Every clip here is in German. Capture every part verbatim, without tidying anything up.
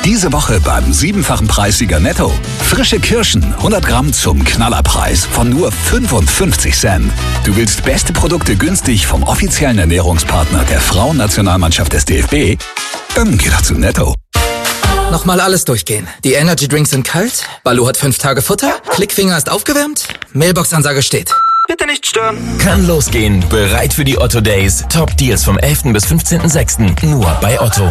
Diese Woche beim siebenfachen Preissieger Netto. Frische Kirschen, hundert Gramm zum Knallerpreis von nur fünfundfünfzig Cent. Du willst beste Produkte günstig vom offiziellen Ernährungspartner der Frauennationalmannschaft des D F B? Dann geh doch zu Netto. Nochmal alles durchgehen. Die Energy Drinks sind kalt, Baloo hat fünf Tage Futter, Klickfinger ist aufgewärmt, Mailbox-Ansage steht. Bitte nicht stören. Kann losgehen. Bereit für die Otto Days. Top Deals vom elften bis fünfzehnten sechsten Nur bei Otto.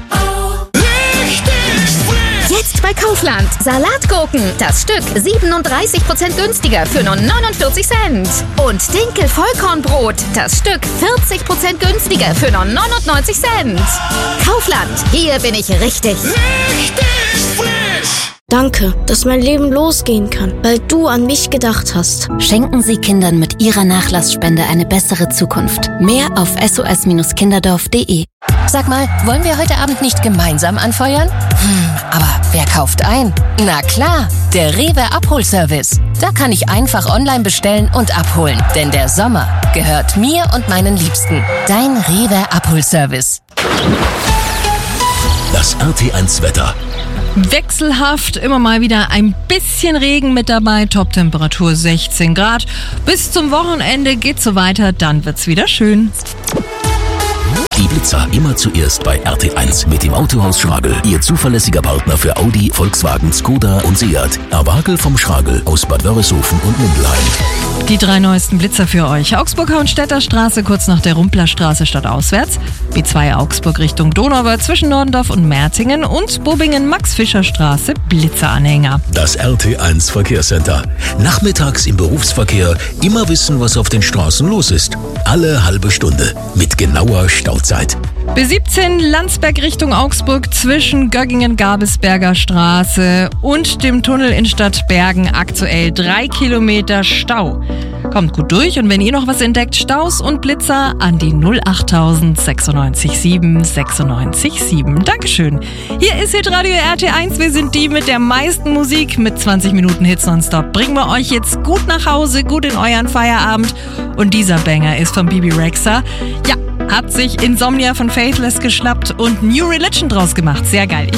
Jetzt bei Kaufland. Salatgurken. Das Stück siebenunddreißig Prozent günstiger für nur neunundvierzig Cent. Und Dinkel-Vollkornbrot. Das Stück vierzig Prozent günstiger für nur neunundneunzig Cent. Kaufland. Hier bin ich richtig. Richtig frisch. Danke, dass mein Leben losgehen kann, weil du an mich gedacht hast. Schenken Sie Kindern mit Ihrer Nachlassspende eine bessere Zukunft. Mehr auf s o s kinderdorf punkt d e. Sag mal, wollen wir heute Abend nicht gemeinsam anfeuern? Hm, aber wer kauft ein? Na klar, der Rewe Abholservice. Da kann ich einfach online bestellen und abholen. Denn der Sommer gehört mir und meinen Liebsten. Dein Rewe Abholservice. Das R T eins Wetter. Wechselhaft, immer mal wieder ein bisschen Regen mit dabei, Toptemperatur sechzehn Grad. Bis zum Wochenende geht's so weiter, dann wird's wieder schön. Die Blitzer immer zuerst bei R T eins mit dem Autohaus Schragel. Ihr zuverlässiger Partner für Audi, Volkswagen, Skoda und Seat. Erwagel vom Schragel aus Bad Wörishofen und Mindelheim. Die drei neuesten Blitzer für euch. Augsburg-Hauenstädter Straße kurz nach der Rumplerstraße stadtauswärts. B zwei Augsburg Richtung Donauwörth zwischen Nordendorf und Merzingen. Und Bobingen-Max-Fischer-Straße Blitzeranhänger. Das R T eins Verkehrscenter. Nachmittags im Berufsverkehr immer wissen, was auf den Straßen los ist. Alle halbe Stunde mit genauer Stauzeit. B siebzehn Landsberg Richtung Augsburg zwischen Göggingen-Gabelsberger Straße und dem Tunnel in Stadtbergen aktuell drei Kilometer Stau. Kommt gut durch und wenn ihr noch was entdeckt, Staus und Blitzer an die null achttausend sechsundneunzig sieben sechsundneunzig sieben. Dankeschön. Hier ist Hitradio R T eins. Wir sind die mit der meisten Musik mit zwanzig Minuten Hits nonstop. Bringen wir euch jetzt gut nach Hause, gut in euren Feierabend. Und dieser Banger ist von Bibi Rexha. Ja, hat sich Insomnia von Faithless geschnappt und New Religion draus gemacht. Sehr geil.